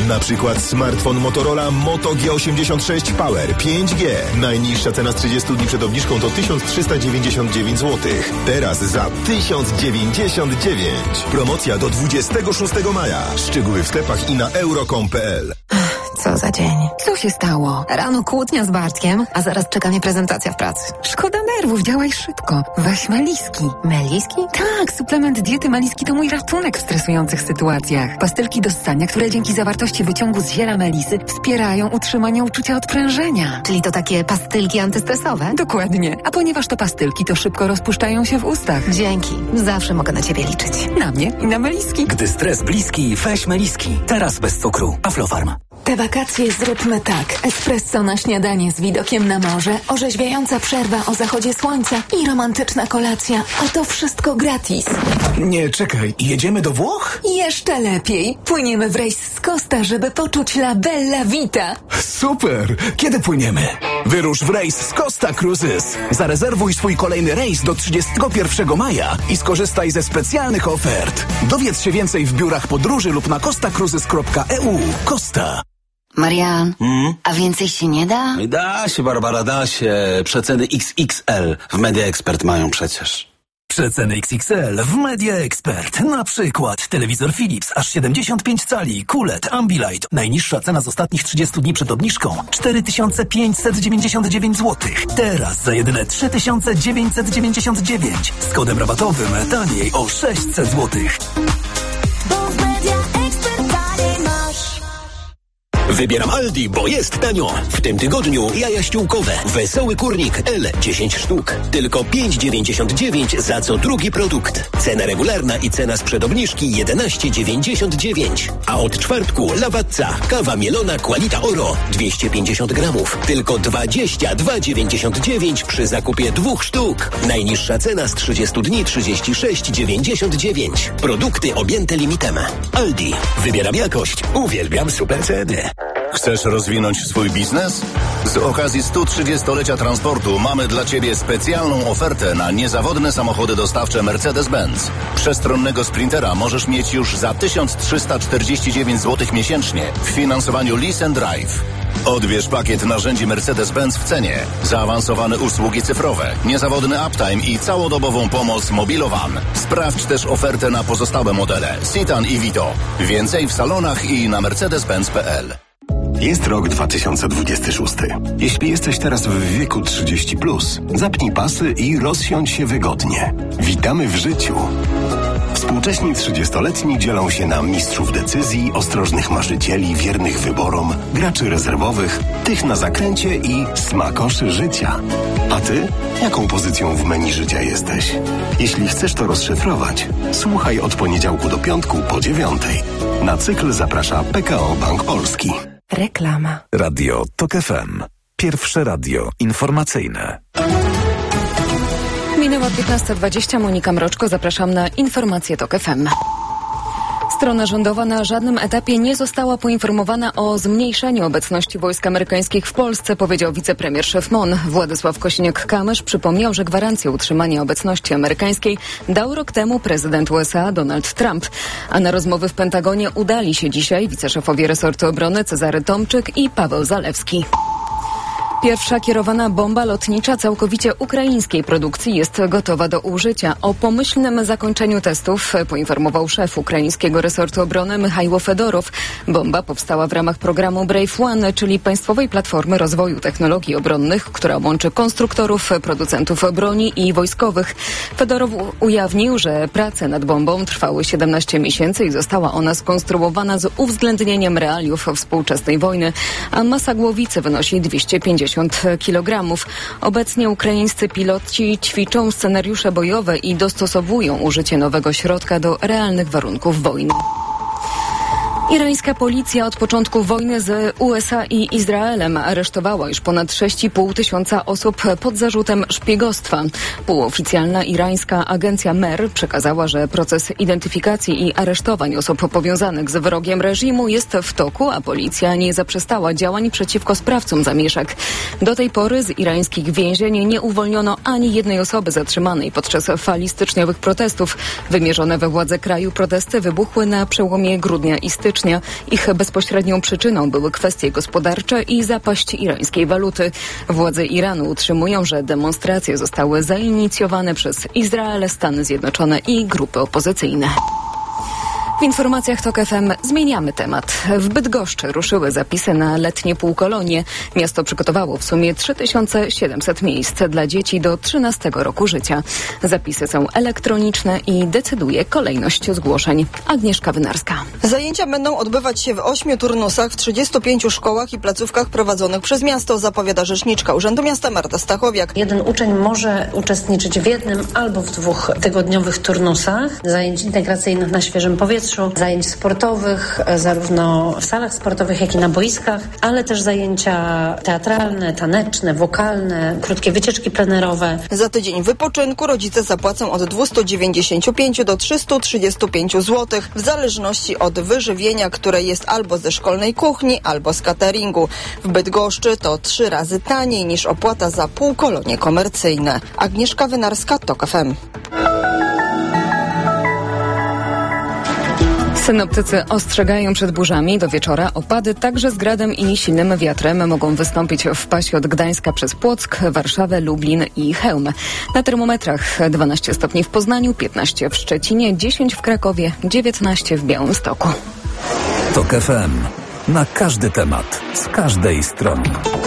Na przykład smartfon Motorola Moto G86 Power 5G. Najniższa cena z 30 dni przed obniżką to 1399 zł. Teraz za 1099. Promocja do 26 maja. Szczegóły w sklepach i na euro.com.pl. Co za dzień. Co się stało? Rano kłótnia z Bartkiem, a zaraz czeka mnie prezentacja w pracy. Szkoda nerwów, działaj szybko. Weź Meliski. Meliski? Tak, suplement diety Meliski to mój ratunek w stresujących sytuacjach. Pastylki do ssania, które dzięki zawartości wyciągu z ziela melisy wspierają utrzymanie uczucia odprężenia. Czyli to takie pastylki antystresowe? Dokładnie. A ponieważ to pastylki, to szybko rozpuszczają się w ustach. Dzięki. Zawsze mogę na ciebie liczyć. Na mnie i na Meliski. Gdy stres bliski, weź Meliski. Teraz bez cukru. Aflofarm. Te wakacje zróbmy tak. Espresso na śniadanie z widokiem na morze, orzeźwiająca przerwa o zachodzie słońca i romantyczna kolacja. A to wszystko gratis. Nie, czekaj. Jedziemy do Włoch? Jeszcze lepiej. Płyniemy w rejs z Costa, żeby poczuć la bella vita. Super! Kiedy płyniemy? Wyrusz w rejs z Costa Cruises. Zarezerwuj swój kolejny rejs do 31 maja i skorzystaj ze specjalnych ofert. Dowiedz się więcej w biurach podróży lub na costacruises.eu. Costa. Marian, a więcej się nie da? Da się, Barbara, da się. Przeceny XXL w Media Expert mają przecież. Przeceny XXL w Media Expert. Na przykład telewizor Philips aż 75 cali, QLED, Ambilight. Najniższa cena z ostatnich 30 dni przed obniżką 4599 zł. Teraz za jedyne 3999. Z kodem rabatowym taniej o 600 zł. Wybieram Aldi, bo jest tanio. W tym tygodniu jaja ściółkowe. Wesoły kurnik L 10 sztuk. Tylko 5,99 za co drugi produkt. Cena regularna i cena sprzed obniżki 11,99. A od czwartku Lawazza, kawa mielona Qualita Oro 250 gramów. Tylko 22,99 przy zakupie 2 sztuk. Najniższa cena z 30 dni 36,99. Produkty objęte limitem. Aldi. Wybieram jakość. Uwielbiam super ceny. Chcesz rozwinąć swój biznes? Z okazji 130-lecia transportu mamy dla Ciebie specjalną ofertę na niezawodne samochody dostawcze Mercedes-Benz. Przestronnego Sprintera możesz mieć już za 1349 zł miesięcznie w finansowaniu Lease and Drive. Odbierz pakiet narzędzi Mercedes-Benz w cenie, zaawansowane usługi cyfrowe, niezawodny uptime i całodobową pomoc Mobilowan. Sprawdź też ofertę na pozostałe modele Citan i Vito. Więcej w salonach i na mercedes-benz.pl. Jest rok 2026. Jeśli jesteś teraz w wieku 30+, zapnij pasy i rozsiądź się wygodnie. Witamy w życiu. Współcześni 30-letni dzielą się na mistrzów decyzji, ostrożnych marzycieli, wiernych wyborom, graczy rezerwowych, tych na zakręcie i smakoszy życia. A ty? Jaką pozycją w menu życia jesteś? Jeśli chcesz to rozszyfrować, słuchaj od poniedziałku do piątku po 9:00. Na cykl zaprasza PKO Bank Polski. Reklama. Radio TOK FM. Pierwsze radio informacyjne. Minęła 15:20. Monika Mroczko, zapraszam na informacje TOK FM. Strona rządowa na żadnym etapie nie została poinformowana o zmniejszeniu obecności wojsk amerykańskich w Polsce, powiedział wicepremier szef MON. Władysław Kosiniak-Kamysz przypomniał, że gwarancję utrzymania obecności amerykańskiej dał rok temu prezydent USA Donald Trump. A na rozmowy w Pentagonie udali się dzisiaj wiceszefowie resortu obrony Cezary Tomczyk i Paweł Zalewski. Pierwsza kierowana bomba lotnicza całkowicie ukraińskiej produkcji jest gotowa do użycia. O pomyślnym zakończeniu testów poinformował szef ukraińskiego resortu obrony Michajło Fedorow. Bomba powstała w ramach programu Brave One, czyli państwowej platformy rozwoju technologii obronnych, która łączy konstruktorów, producentów broni i wojskowych. Fedorow ujawnił, że prace nad bombą trwały 17 miesięcy i została ona skonstruowana z uwzględnieniem realiów współczesnej wojny, a masa głowicy wynosi 250 kg. Obecnie ukraińscy piloci ćwiczą scenariusze bojowe i dostosowują użycie nowego środka do realnych warunków wojny. Irańska policja od początku wojny z USA i Izraelem aresztowała już ponad 6,5 tysiąca osób pod zarzutem szpiegostwa. Półoficjalna irańska agencja MER przekazała, że proces identyfikacji i aresztowań osób powiązanych z wrogiem reżimu jest w toku, a policja nie zaprzestała działań przeciwko sprawcom zamieszek. Do tej pory z irańskich więzień nie uwolniono ani jednej osoby zatrzymanej podczas fali styczniowych protestów. Wymierzone we władze kraju protesty wybuchły na przełomie grudnia i stycznia. stycznia. Ich bezpośrednią przyczyną były kwestie gospodarcze i zapaść irańskiej waluty. Władze Iranu utrzymują, że demonstracje zostały zainicjowane przez Izrael, Stany Zjednoczone i grupy opozycyjne. W informacjach TOK FM zmieniamy temat. W Bydgoszczy ruszyły zapisy na letnie półkolonie. Miasto przygotowało w sumie 3700 miejsc dla dzieci do 13 roku życia. Zapisy są elektroniczne i decyduje kolejność zgłoszeń. Agnieszka Wynarska. Zajęcia będą odbywać się w 8 turnusach w 35 szkołach i placówkach prowadzonych przez miasto, zapowiada rzeczniczka Urzędu Miasta Marta Stachowiak. Jeden uczeń może uczestniczyć w jednym albo w 2 tygodniowych turnusach zajęć integracyjnych na świeżym powietrzu, zajęć sportowych, zarówno w salach sportowych, jak i na boiskach, ale też zajęcia teatralne, taneczne, wokalne, krótkie wycieczki plenerowe. Za tydzień wypoczynku rodzice zapłacą od 295 do 335 zł, w zależności od wyżywienia, które jest albo ze szkolnej kuchni, albo z cateringu. W Bydgoszczy to 3 razy taniej niż opłata za półkolonie komercyjne. Agnieszka Wynarska, TOK FM. Synoptycy ostrzegają przed burzami. Do wieczora opady także z gradem i silnym wiatrem mogą wystąpić w pasie od Gdańska przez Płock, Warszawę, Lublin i Chełm. Na termometrach 12 stopni w Poznaniu, 15 w Szczecinie, 10 w Krakowie, 19 w Białymstoku. TOK FM. Na każdy temat, z każdej strony.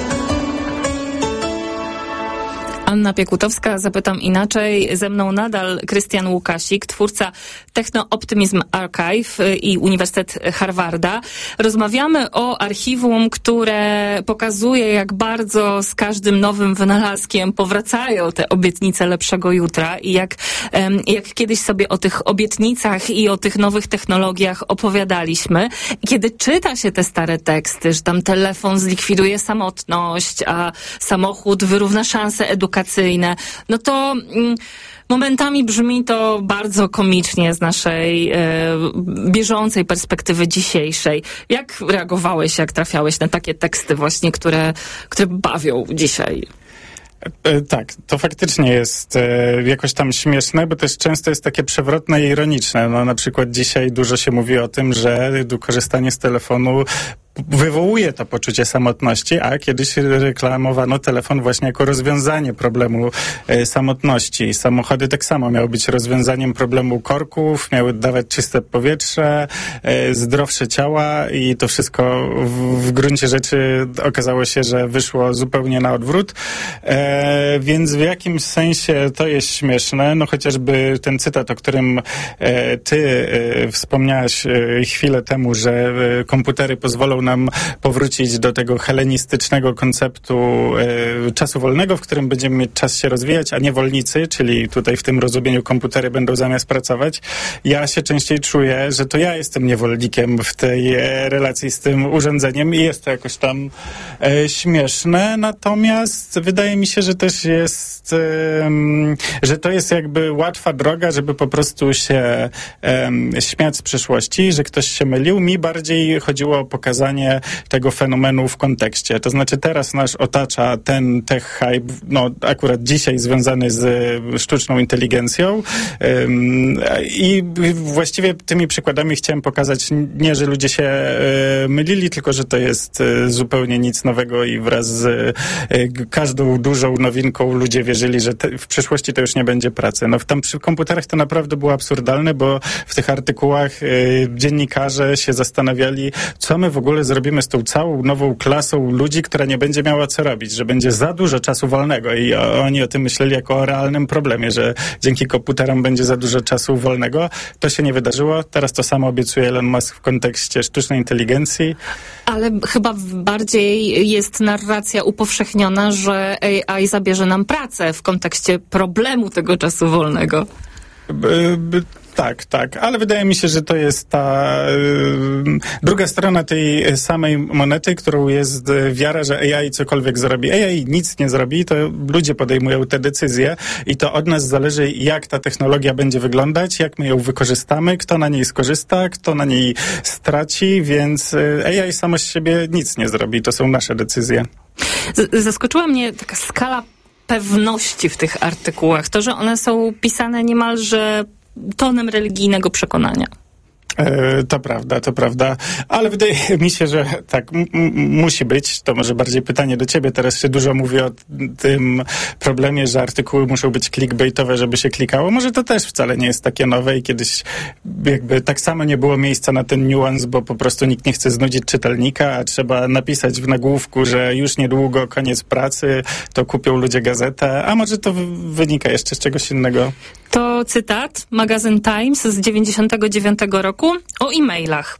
Anna Piekutowska, zapytam inaczej. Ze mną nadal Krystian Łukasik, twórca Techno Optimism Archive i Uniwersytet Harvarda. Rozmawiamy o archiwum, które pokazuje, jak bardzo z każdym nowym wynalazkiem powracają te obietnice lepszego jutra i jak kiedyś sobie o tych obietnicach i o tych nowych technologiach opowiadaliśmy. Kiedy czyta się te stare teksty, że tam telefon zlikwiduje samotność, a samochód wyrówna szanse edukacyjne, no to momentami brzmi to bardzo komicznie z naszej bieżącej perspektywy dzisiejszej. Jak reagowałeś, jak trafiałeś na takie teksty właśnie, które bawią dzisiaj? Tak, to faktycznie jest jakoś tam śmieszne, bo też często jest takie przewrotne i ironiczne. No, na przykład dzisiaj dużo się mówi o tym, że korzystanie z telefonu wywołuje to poczucie samotności, a kiedyś reklamowano telefon właśnie jako rozwiązanie problemu samotności. Samochody tak samo miały być rozwiązaniem problemu korków, miały dawać czyste powietrze, zdrowsze ciała i to wszystko w gruncie rzeczy okazało się, że wyszło zupełnie na odwrót. Więc w jakimś sensie to jest śmieszne, no chociażby ten cytat, o którym ty wspomniałaś chwilę temu, że komputery pozwolą nam powrócić do tego helenistycznego konceptu czasu wolnego, w którym będziemy mieć czas się rozwijać, a niewolnicy, czyli tutaj w tym rozumieniu komputery będą zamiast pracować. Ja się częściej czuję, że to ja jestem niewolnikiem w tej relacji z tym urządzeniem i jest to jakoś tam śmieszne, natomiast wydaje mi się, że też jest, że to jest jakby łatwa droga, żeby po prostu się śmiać z przeszłości, że ktoś się mylił. Mi bardziej chodziło o pokazanie tego fenomenu w kontekście. To znaczy teraz nas otacza ten tech hype, no akurat dzisiaj związany z sztuczną inteligencją i właściwie tymi przykładami chciałem pokazać nie, że ludzie się mylili, tylko że to jest zupełnie nic nowego i wraz z każdą dużą nowinką ludzie wierzyli, że w przyszłości to już nie będzie pracy. No tam przy komputerach to naprawdę było absurdalne, bo w tych artykułach dziennikarze się zastanawiali, co my w ogóle zrobimy z tą całą nową klasą ludzi, która nie będzie miała co robić, że będzie za dużo czasu wolnego i oni o tym myśleli jako o realnym problemie, że dzięki komputerom będzie za dużo czasu wolnego. To się nie wydarzyło. Teraz to samo obiecuje Elon Musk w kontekście sztucznej inteligencji. Ale chyba bardziej jest narracja upowszechniona, że AI zabierze nam pracę w kontekście problemu tego czasu wolnego. Tak, ale wydaje mi się, że to jest ta druga strona tej samej monety, którą jest wiara, że AI cokolwiek zrobi. AI nic nie zrobi, to ludzie podejmują te decyzje i to od nas zależy, jak ta technologia będzie wyglądać, jak my ją wykorzystamy, kto na niej skorzysta, kto na niej straci, więc AI samo z siebie nic nie zrobi. To są nasze decyzje. Zaskoczyła mnie taka skala pewności w tych artykułach. To, że one są pisane niemalże tonem religijnego przekonania. To prawda, ale wydaje mi się, że tak musi być. To może bardziej pytanie do ciebie. Teraz się dużo mówi o tym problemie, że artykuły muszą być clickbaitowe, żeby się klikało. Może to też wcale nie jest takie nowe i kiedyś jakby tak samo nie było miejsca na ten niuans, bo po prostu nikt nie chce znudzić czytelnika, a trzeba napisać w nagłówku, że już niedługo koniec pracy, to kupią ludzie gazetę, a może to wynika jeszcze z czegoś innego? To cytat, magazyn Times z 1999 roku o e-mailach.